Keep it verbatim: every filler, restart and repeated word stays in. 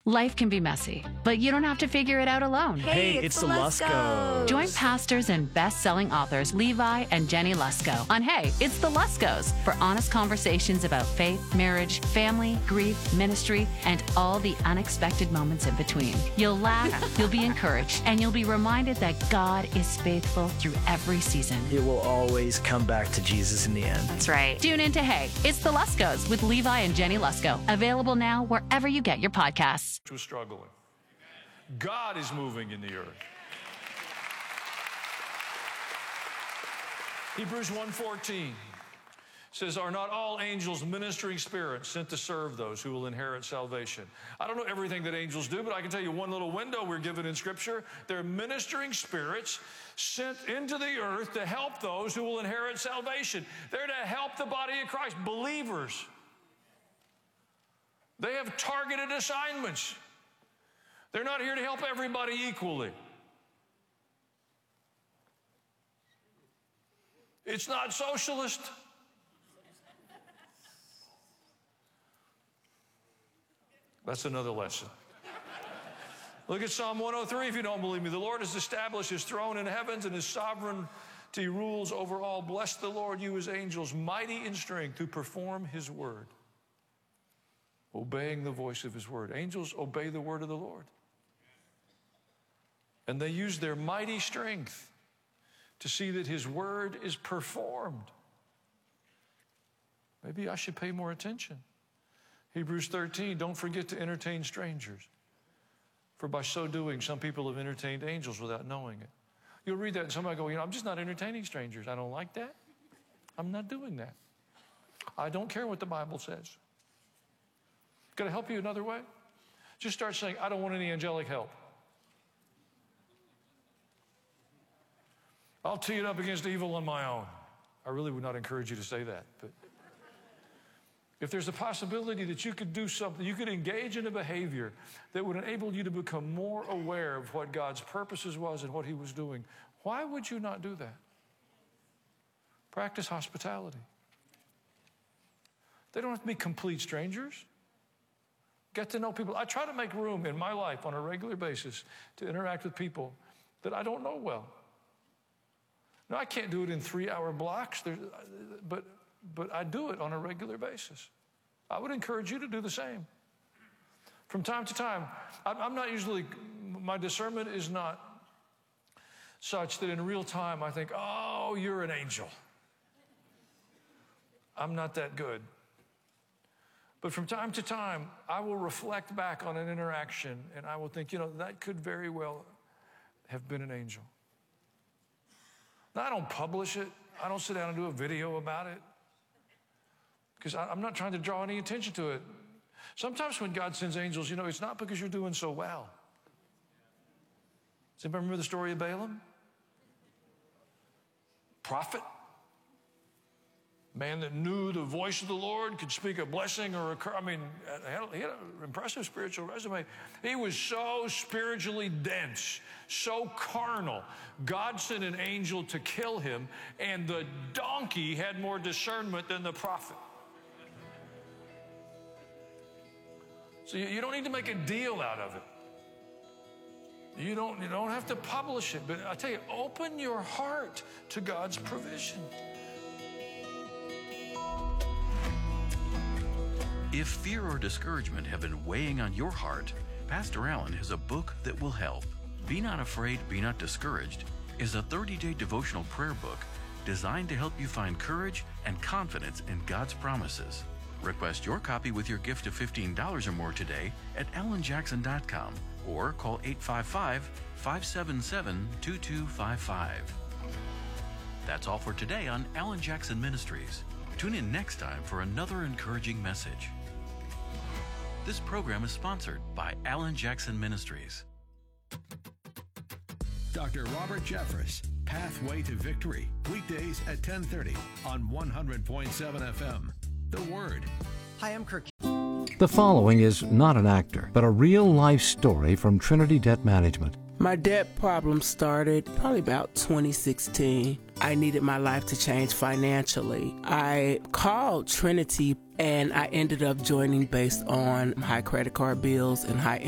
Life can be messy, but you don't have to figure it out alone. Hey, it's, it's the Luskos. Join pastors and best-selling authors Levi and Jenny Lusko on Hey, It's the Luskos for honest conversations about faith, marriage, family, grief, ministry, and all the unexpected moments in between. You'll laugh, you'll be encouraged, and you'll be reminded that God is faithful through every season. It will always come back to Jesus in the end. That's right. Tune in to Hey, It's the Luskos with Levi and Jenny Lusko. Available now wherever you get your podcasts. Was struggling. God is moving in the earth. Hebrews one fourteen says, are not all angels ministering spirits sent to serve those who will inherit salvation? I don't know everything that angels do, but I can tell you one little window we're given in Scripture. They're ministering spirits sent into the earth to help those who will inherit salvation. They're to help the body of Christ, believers. They have targeted assignments. They're not here to help everybody equally. It's not socialist. That's another lesson. Look at Psalm one oh three if you don't believe me. The Lord has established his throne in the heavens, and his sovereignty rules over all. Bless the Lord, you his angels, mighty in strength, to perform his word. Obeying the voice of his word. Angels obey the word of the Lord. And they use their mighty strength to see that his word is performed. Maybe I should pay more attention. Hebrews thirteen, don't forget to entertain strangers. For by so doing, some people have entertained angels without knowing it. You'll read that and somebody go, you know, I'm just not entertaining strangers. I don't like that. I'm not doing that. I don't care what the Bible says. Can I help you another way? Just start saying, I don't want any angelic help. I'll tee it up against evil on my own. I really would not encourage you to say that. But if there's a possibility that you could do something, you could engage in a behavior that would enable you to become more aware of what God's purposes was and what he was doing, why would you not do that? Practice hospitality. They don't have to be complete strangers. Get to know people. I try to make room in my life on a regular basis to interact with people that I don't know well. Now, I can't do it in three-hour blocks, but, but I do it on a regular basis. I would encourage you to do the same. From time to time, I'm not usually, my discernment is not such that in real time I think, oh, you're an angel. I'm not that good. But from time to time, I will reflect back on an interaction and I will think, you know, that could very well have been an angel. Now, I don't publish it. I don't sit down and do a video about it because I'm not trying to draw any attention to it. Sometimes when God sends angels, you know, it's not because you're doing so well. Does anybody remember the story of Balaam? Prophet. Man that knew the voice of the Lord, could speak a blessing or a curse. I mean, he had an impressive spiritual resume. He was so spiritually dense, so carnal. God sent an angel to kill him, and the donkey had more discernment than the prophet. So you don't need to make a deal out of it. You don't, you don't have to publish it. But I tell you, open your heart to God's provision. If fear or discouragement have been weighing on your heart, Pastor Allen has a book that will help. Be Not Afraid, Be Not Discouraged is a thirty-day devotional prayer book designed to help you find courage and confidence in God's promises. Request your copy with your gift of fifteen dollars or more today at alan jackson dot com or call eight five five, five seven seven, two two five five. That's all for today on Alan Jackson Ministries. Tune in next time for another encouraging message. This program is sponsored by Alan Jackson Ministries. Doctor Robert Jeffress, Pathway to Victory, weekdays at ten thirty on one hundred point seven F M. The Word. Hi, I'm Kirk. The following is not an actor, but a real-life story from Trinity Debt Management. My debt problem started probably about twenty sixteen. I needed my life to change financially. I called Trinity and I ended up joining based on high credit card bills and high